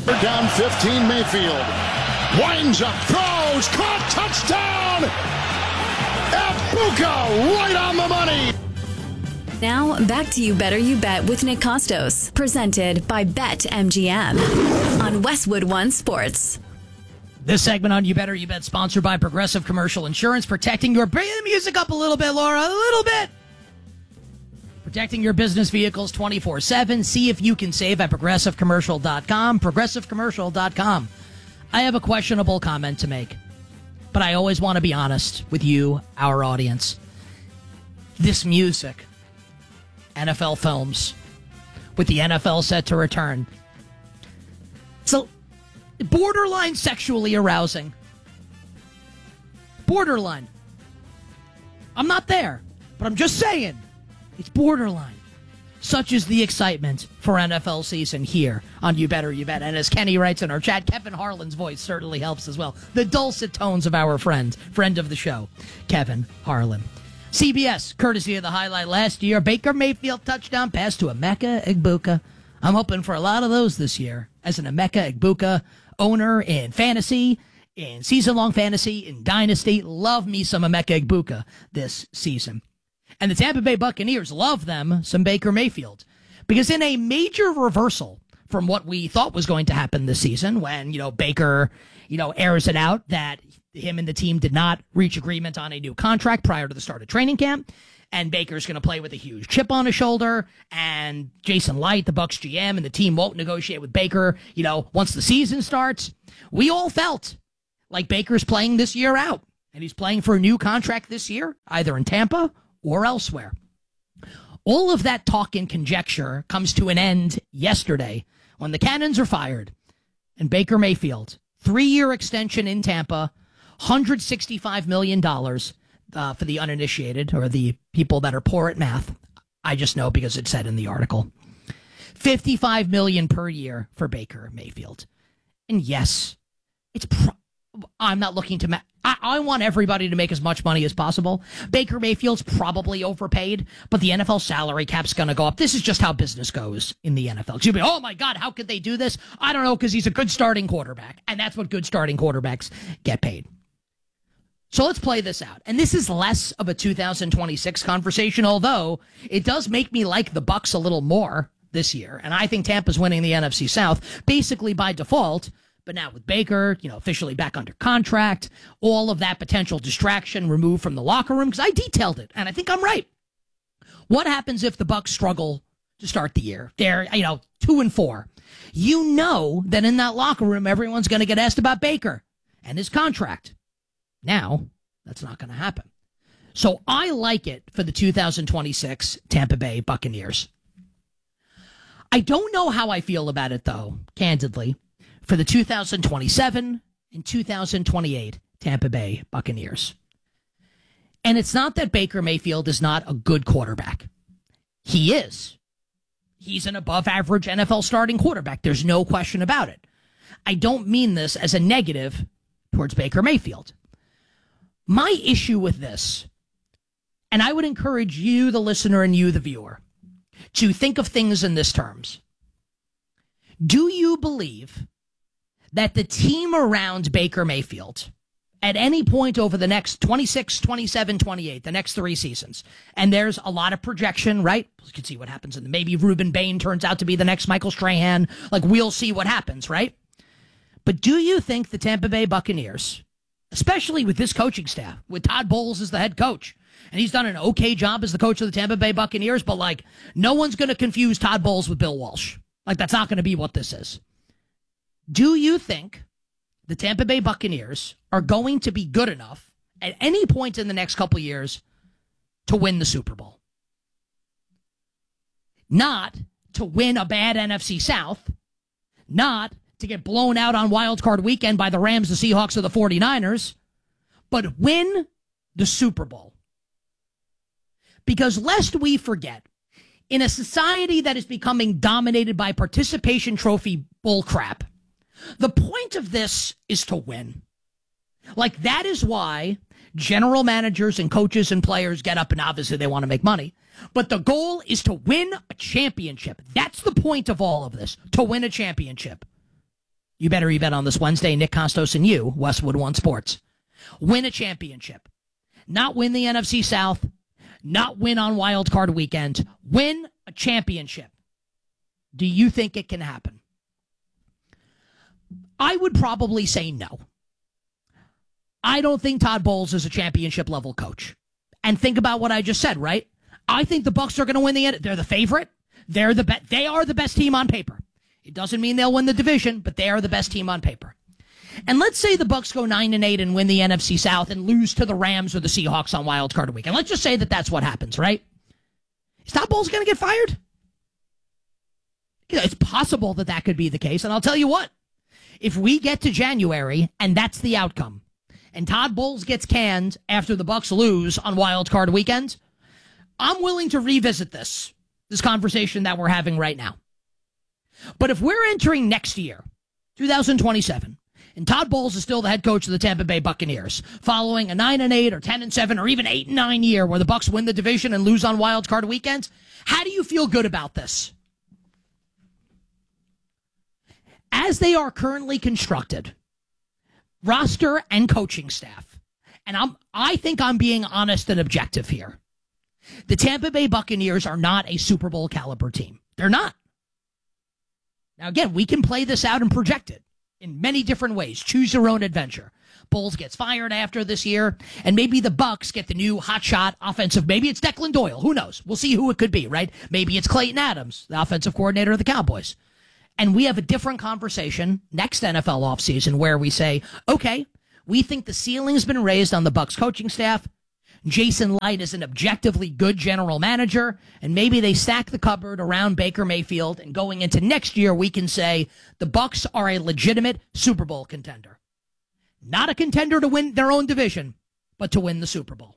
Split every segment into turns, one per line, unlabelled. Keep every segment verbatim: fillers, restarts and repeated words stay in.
Down fifteen, Mayfield. Winds up, throws, caught, touchdown! Egbuka right on the money!
Now, back to You Better You Bet with Nick Costos, presented by BetMGM on Westwood One Sports.
This segment on You Better You Bet, sponsored by Progressive Commercial Insurance, protecting your... Bring the music up a little bit, Laura, a little bit. Protecting your business vehicles twenty-four seven. See if you can save at progressive commercial dot com. progressive commercial dot com. I have a questionable comment to make, but I always want to be honest with you, our audience. This music, N F L films, with the N F L set to return. So, borderline sexually arousing. Borderline. I'm not there, but I'm just saying. It's borderline. Such is the excitement for N F L season here on You Better You Bet. And as Kenny writes in our chat, Kevin Harlan's voice certainly helps as well. The dulcet tones of our friend, friend of the show, Kevin Harlan. C B S, courtesy of the highlight last year, Baker Mayfield touchdown pass to Emeka Egbuka. I'm hoping for a lot of those this year as an Emeka Egbuka owner in fantasy, in season-long fantasy, in Dynasty. Love me some Emeka Egbuka this season. And the Tampa Bay Buccaneers love them some Baker Mayfield. Because in a major reversal from what we thought was going to happen this season, when, you know, Baker, you know, airs it out that him and the team did not reach agreement on a new contract prior to the start of training camp, and Baker's going to play with a huge chip on his shoulder, and Jason Light, the Bucs G M, and the team won't negotiate with Baker, you know, once the season starts. We all felt like Baker's playing this year out, and he's playing for a new contract this year, either in Tampa or elsewhere. All of that talk and conjecture comes to an end yesterday when the cannons are fired and Baker Mayfield, three-year extension in Tampa, one hundred sixty-five million dollars uh, for the uninitiated or the people that are poor at math. I just know because it said in the article. fifty-five million dollars per year for Baker Mayfield. And yes, it's pro- I'm not looking to... Ma- I-, I want everybody to make as much money as possible. Baker Mayfield's probably overpaid, but the N F L salary cap's going to go up. This is just how business goes in the N F L. You'll be, oh my God, how could they do this? I don't know, because he's a good starting quarterback, and that's what good starting quarterbacks get paid. So let's play this out. And this is less of a two thousand twenty-six conversation, although it does make me like the Bucs a little more this year. And I think Tampa's winning the N F C South basically by default. But now with Baker, you know, officially back under contract, all of that potential distraction removed from the locker room, because I detailed it, and I think I'm right. What happens if the Bucs struggle to start the year? They're, you know, two and four. You know that in that locker room, everyone's going to get asked about Baker and his contract. Now, that's not going to happen. So I like it for the two thousand twenty-six Tampa Bay Buccaneers. I don't know how I feel about it, though, candidly, for the two thousand twenty-seven and two thousand twenty-eight Tampa Bay Buccaneers. And it's not that Baker Mayfield is not a good quarterback. He is. He's an above-average N F L starting quarterback. There's no question about it. I don't mean this as a negative towards Baker Mayfield. My issue with this, and I would encourage you, the listener, and you, the viewer, to think of things in this terms. Do you believe that the team around Baker Mayfield at any point over the next twenty-six, twenty-seven, twenty-eight, the next three seasons, and there's a lot of projection, right? You can see what happens. And maybe Reuben Bain turns out to be the next Michael Strahan. Like, we'll see what happens, right? But do you think the Tampa Bay Buccaneers, especially with this coaching staff, with Todd Bowles as the head coach, and he's done an okay job as the coach of the Tampa Bay Buccaneers, but, like, no one's going to confuse Todd Bowles with Bill Walsh. Like, that's not going to be what this is. Do you think the Tampa Bay Buccaneers are going to be good enough at any point in the next couple of years to win the Super Bowl? Not to win a bad N F C South, not to get blown out on Wild Card Weekend by the Rams, the Seahawks, or the forty-niners, but win the Super Bowl. Because lest we forget, in a society that is becoming dominated by participation trophy bullcrap, the point of this is to win. Like, that is why general managers and coaches and players get up, and obviously they want to make money. But the goal is to win a championship. That's the point of all of this, to win a championship. You Better You Bet on this Wednesday. Nick Costos and you, Westwood One Sports. Win a championship. Not win the N F C South. Not win on Wild Card Weekend. Win a championship. Do you think it can happen? I would probably say no. I don't think Todd Bowles is a championship level coach. And think about what I just said, right? I think the Bucs are going to win the end. They're the favorite. They're the be- They are the best team on paper. It doesn't mean they'll win the division, but they are the best team on paper. And let's say the Bucs go nine and eight and win the N F C South and lose to the Rams or the Seahawks on Wild Card Weekend. Let's just say that that's what happens, right? Is Todd Bowles going to get fired? It's possible that that could be the case. And I'll tell you what, if we get to January and that's the outcome, and Todd Bowles gets canned after the Bucs lose on Wild Card Weekend, I'm willing to revisit this, this conversation that we're having right now. But if we're entering next year, two thousand twenty-seven, and Todd Bowles is still the head coach of the Tampa Bay Buccaneers, following a nine and eight or ten and seven or even eight and nine year where the Bucs win the division and lose on Wild Card Weekend, how do you feel good about this? As they are currently constructed, roster and coaching staff, and I'm I think I'm being honest and objective here. The Tampa Bay Buccaneers are not a Super Bowl caliber team. They're not. Now, again, we can play this out and project it in many different ways. Choose your own adventure. Bowles gets fired after this year, and maybe the Bucs get the new hotshot offensive. Maybe it's Declan Doyle. Who knows? We'll see who it could be, right? Maybe it's Clayton Adams, the offensive coordinator of the Cowboys. And we have a different conversation next N F L offseason where we say, okay, we think the ceiling's been raised on the Bucs coaching staff. Jason Light is an objectively good general manager, and maybe they stack the cupboard around Baker Mayfield, and going into next year, we can say the Bucs are a legitimate Super Bowl contender. Not a contender to win their own division, but to win the Super Bowl.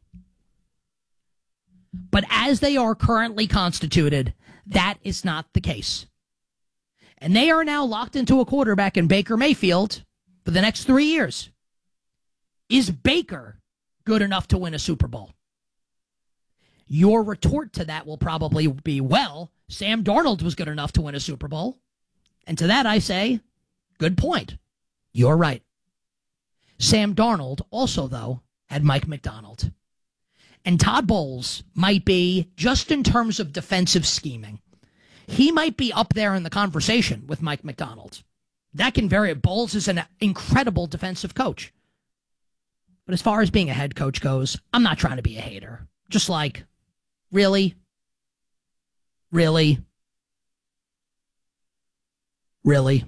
But as they are currently constituted, that is not the case. And they are now locked into a quarterback in Baker Mayfield for the next three years. Is Baker good enough to win a Super Bowl? Your retort to that will probably be, well, Sam Darnold was good enough to win a Super Bowl. And to that I say, good point. You're right. Sam Darnold also, though, had Mike Macdonald. And Todd Bowles might be, just in terms of defensive scheming, he might be up there in the conversation with Mike Macdonald. That can vary. Bowles is an incredible defensive coach. But as far as being a head coach goes, I'm not trying to be a hater. Just like, really? Really? Really?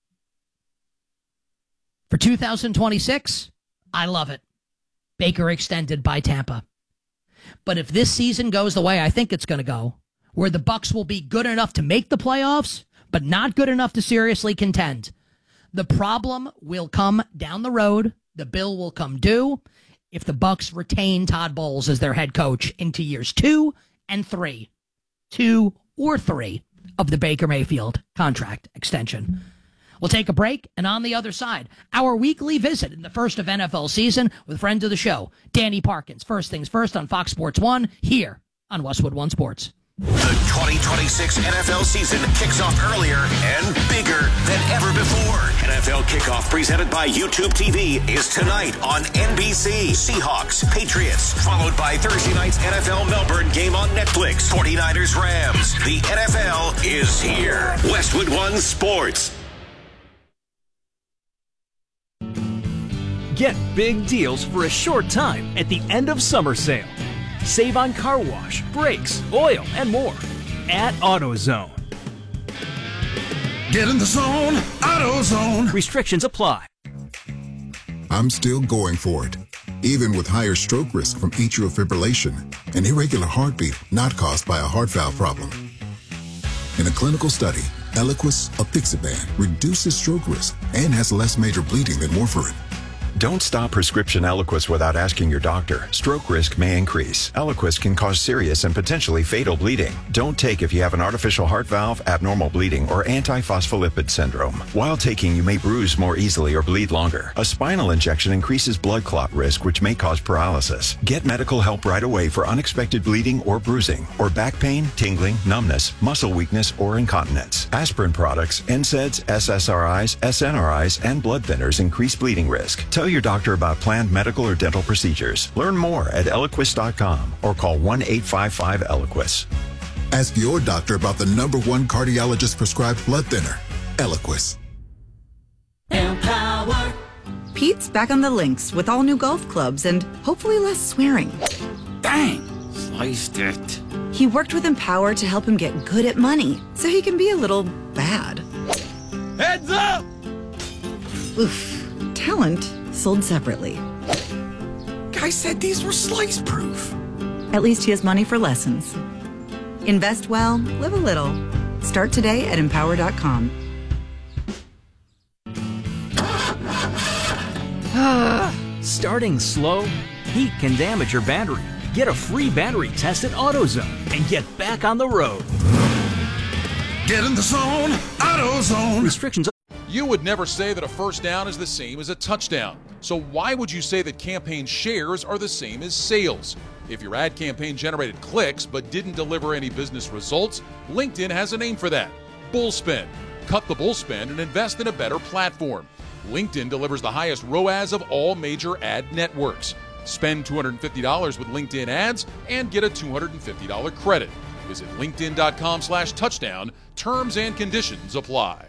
For two thousand twenty-six, I love it. Baker extended by Tampa. But if this season goes the way I think it's going to go, where the Bucs will be good enough to make the playoffs, but not good enough to seriously contend, the problem will come down the road. The bill will come due if the Bucs retain Todd Bowles as their head coach into years two and three, two or three of the Baker Mayfield contract extension. We'll take a break, and on the other side, our weekly visit in the first of N F L season with friend of the show, Danny Parkins. First things first on Fox Sports one, here on Westwood One Sports.
The twenty twenty-six N F L season kicks off earlier and bigger than ever before. N F L Kickoff presented by YouTube T V is tonight on N B C. Seahawks, Patriots, followed by Thursday night's N F L Melbourne game on Netflix. forty-niners, Rams. The N F L is here. Westwood One Sports.
Get big deals for a short time at the end of summer sale. Save on car wash, brakes, oil, and more at AutoZone.
Get in the zone, AutoZone.
Restrictions apply.
I'm still going for it, even with higher stroke risk from atrial fibrillation, an irregular heartbeat not caused by a heart valve problem. In a clinical study, Eliquis apixaban reduces stroke risk and has less major bleeding than warfarin.
Don't stop prescription Eliquis without asking your doctor. Stroke risk may increase. Eliquis can cause serious and potentially fatal bleeding. Don't take if you have an artificial heart valve, abnormal bleeding, or antiphospholipid syndrome. While taking, you may bruise more easily or bleed longer. A spinal injection increases blood clot risk, which may cause paralysis. Get medical help right away for unexpected bleeding or bruising, or back pain, tingling, numbness, muscle weakness, or incontinence. Aspirin products, N SAIDs, S S R Is, S N R Is, and blood thinners increase bleeding risk. Tell your doctor about planned medical or dental procedures. Learn more at Eliquis dot com or call one eight five five Eliquis.
Ask your doctor about the number one cardiologist prescribed blood thinner, Eliquis.
Empower. Pete's back on the links with all new golf clubs and hopefully less swearing.
Dang, sliced it.
He worked with Empower to help him get good at money so he can be a little bad.
Heads up!
Oof. Talent sold separately.
Guy said these were slice proof.
At least he has money for lessons. Invest well, live a little. Start today at empower dot com.
Starting slow? Heat can damage your battery. Get a free battery test at AutoZone and get back on the road.
Get in the zone, AutoZone.
Restrictions.
You would never say that a first down is the same as a touchdown. So why would you say that campaign shares are the same as sales? If your ad campaign generated clicks but didn't deliver any business results, LinkedIn has a name for that: Bullspend. Cut the bullspend and invest in a better platform. LinkedIn delivers the highest R O A S of all major ad networks. Spend two hundred fifty dollars with LinkedIn ads and get a two hundred fifty dollars credit. Visit linkedin dot com slash touchdown. Terms and conditions apply.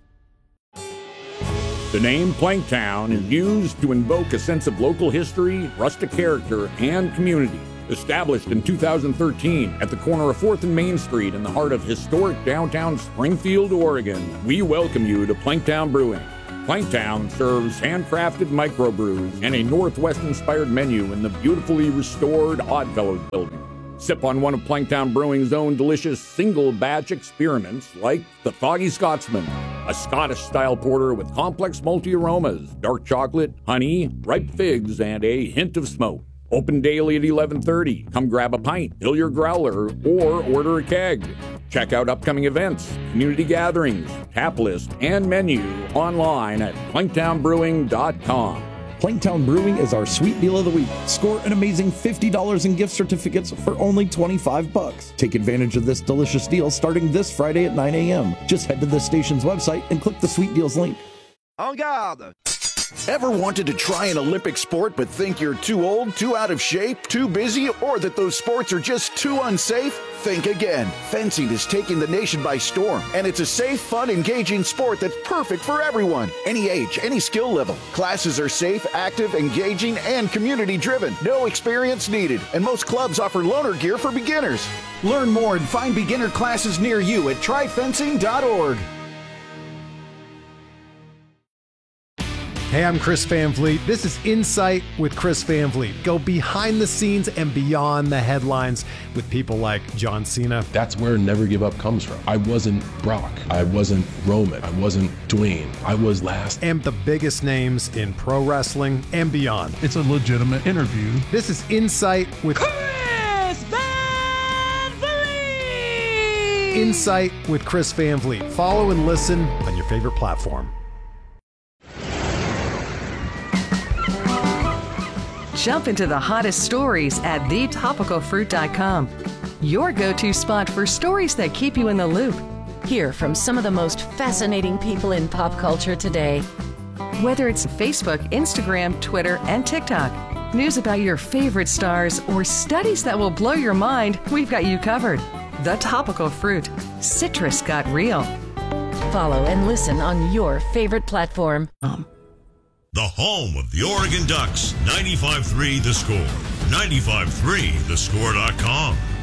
The name Planktown is used to invoke a sense of local history, rustic character, and community. Established in two thousand thirteen at the corner of fourth and Main Street in the heart of historic downtown Springfield, Oregon, we welcome you to Planktown Brewing. Planktown serves handcrafted microbrews and a Northwest-inspired menu in the beautifully restored Oddfellows building. Sip on one of Planktown Brewing's own delicious single-batch experiments like the Foggy Scotsman, a Scottish-style porter with complex multi-aromas, dark chocolate, honey, ripe figs, and a hint of smoke. Open daily at eleven thirty. Come grab a pint, fill your growler, or order a keg. Check out upcoming events, community gatherings, tap list, and menu online at planktown brewing dot com.
Planktown Brewing is our sweet deal of the week. Score an amazing fifty dollars in gift certificates for only twenty-five bucks. Take advantage of this delicious deal starting this Friday at nine a.m. Just head to the station's website and click the Sweet Deals link.
En garde! Ever wanted to try an Olympic sport but think you're too old, too out of shape, too busy, or that those sports are just too unsafe? Think again. Fencing is taking the nation by storm, and it's a safe, fun, engaging sport that's perfect for everyone. Any age, any skill level. Classes are safe, active, engaging, and community-driven. No experience needed, and most clubs offer loaner gear for beginners. Learn more and find beginner classes near you at try fencing dot org.
Hey, I'm Chris Van Vliet. This is Insight with Chris Van Vliet. Go behind the scenes and beyond the headlines with people like John Cena.
That's where Never Give Up comes from. I wasn't Brock. I wasn't Roman. I wasn't Dwayne. I was last.
And the biggest names in pro wrestling and beyond.
It's a legitimate interview.
This is Insight with
Chris Van Vliet.
Insight with Chris Van Vliet. Follow and listen on your favorite platform.
Jump into the hottest stories at the topical fruit dot com. Your go-to spot for stories that keep you in the loop.
Hear from some of the most fascinating people in pop culture today.
Whether it's Facebook, Instagram, Twitter, and TikTok, news about your favorite stars, or studies that will blow your mind, we've got you covered. The Topical Fruit. Citrus got real.
Follow and listen on your favorite platform.
Um. The home of the Oregon Ducks, ninety-five three The Score, ninety-five three the score dot com.